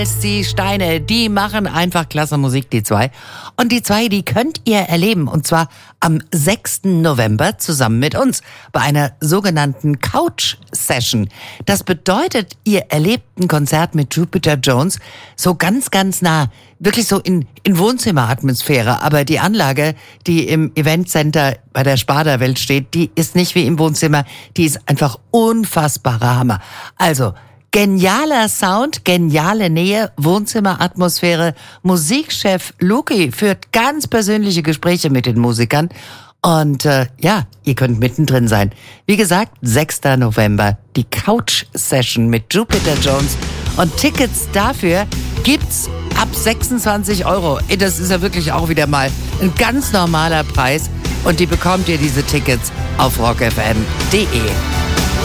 Die Steine, die machen einfach klasse Musik, die zwei. Und die zwei, die könnt ihr erleben. Und zwar am 6. November zusammen mit uns bei einer sogenannten Couch-Session. Das bedeutet, ihr erlebt ein Konzert mit Jupiter Jones so ganz, ganz nah. Wirklich so in Wohnzimmeratmosphäre. Aber die Anlage, die im Eventcenter bei der Sparda-Welt steht, die ist nicht wie im Wohnzimmer. Die ist einfach unfassbarer Hammer. Also, genialer Sound, geniale Nähe, Wohnzimmeratmosphäre. Musikchef Luki führt ganz persönliche Gespräche mit den Musikern. Und ja, ihr könnt mittendrin sein. Wie gesagt, 6. November, die Couch-Session mit Jupiter Jones. Und Tickets dafür gibt's ab 26 Euro. Das ist ja wirklich auch wieder mal ein ganz normaler Preis. Und die bekommt ihr, diese Tickets, auf rockfm.de.